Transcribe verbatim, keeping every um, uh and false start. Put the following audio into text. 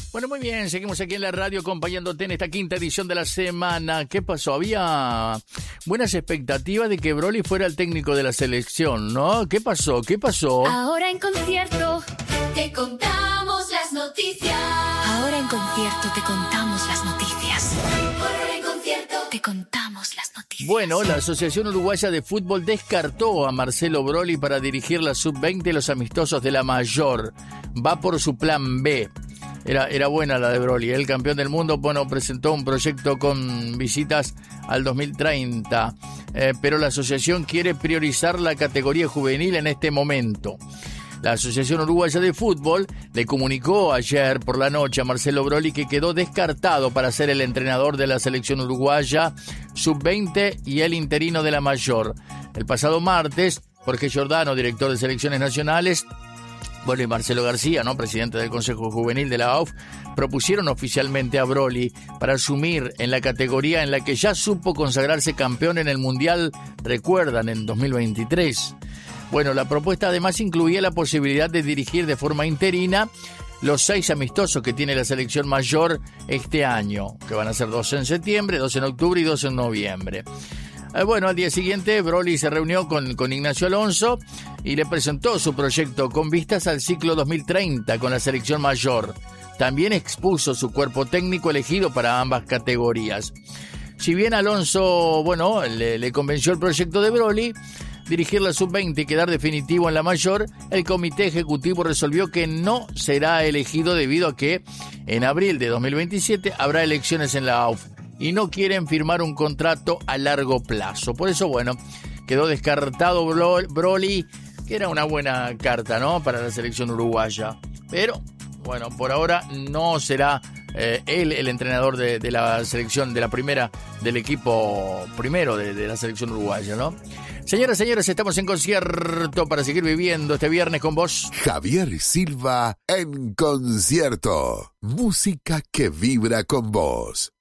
Bueno, muy bien, seguimos aquí en la radio acompañándote en esta quinta edición de la semana. ¿Qué pasó? Había buenas expectativas de que Broly fuera el técnico de la selección, ¿no? ¿Qué pasó? ¿Qué pasó? Ahora en concierto te contamos las noticias. Ahora en concierto te contamos las noticias. Ahora en concierto te contamos las noticias. Bueno, la Asociación Uruguaya de Fútbol descartó a Marcelo Broly para dirigir la sub veinte y los amistosos de la mayor. Va por su plan B. Era, era buena la de Broly. El campeón del mundo, bueno, presentó un proyecto con visitas al dos mil treinta, eh, pero la asociación quiere priorizar la categoría juvenil en este momento. La Asociación Uruguaya de Fútbol le comunicó ayer por la noche a Marcelo Broly que quedó descartado para ser el entrenador de la selección uruguaya sub veinte y el interino de la mayor. El pasado martes, Jorge Giordano, director de selecciones nacionales, bueno, y Marcelo García, ¿no?, presidente del Consejo Juvenil de la A U F, propusieron oficialmente a Broly para asumir en la categoría en la que ya supo consagrarse campeón en el Mundial, recuerdan, en dos mil veintitrés. Bueno, la propuesta además incluía la posibilidad de dirigir de forma interina los seis amistosos que tiene la selección mayor este año, que van a ser dos en septiembre, dos en octubre y dos en noviembre. Eh, bueno, al día siguiente Broly se reunió con, con Ignacio Alonso y le presentó su proyecto con vistas al ciclo dos mil treinta con la selección mayor. También expuso su cuerpo técnico elegido para ambas categorías. Si bien Alonso, bueno, le, le convenció el proyecto de Broly, dirigir la sub veinte y quedar definitivo en la mayor, el comité ejecutivo resolvió que no será elegido debido a que en abril de dos mil veintisiete habrá elecciones en la A U F y no quieren firmar un contrato a largo plazo. Por eso, bueno, quedó descartado Broly, que era una buena carta, ¿no?, para la selección uruguaya. Pero, bueno, por ahora no será eh, él el entrenador de, de la selección, de la primera, del equipo primero de, de la selección uruguaya, ¿no? Señoras, señores, estamos en concierto para seguir viviendo este viernes con vos. Javier Silva en concierto. Música que vibra con vos.